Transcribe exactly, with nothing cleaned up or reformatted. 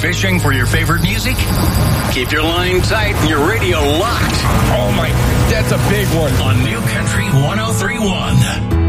fishing for your favorite music? Keep your line tight and your radio locked. Oh my, that's a big one. On New Country one oh three point one.